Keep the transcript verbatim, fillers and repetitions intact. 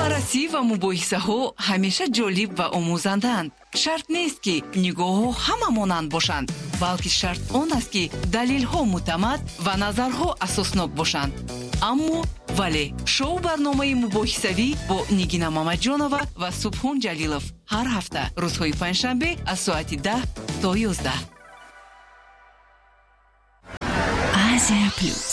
بررسی و مباحثه ها همیشه جالب و آموزندند. شرط نیست که نگاه ها همه مانند باشند، بلکه شرط آن است که دلیل ها معتمد و نظرها اساسناک باشند. اما ولی شو برنامه مباحثوی با نگینا مامجانова و سبحان جلیلов هر هفته روزهای پنجشنبه از ساعت ده تا یازده. Азия Плюс.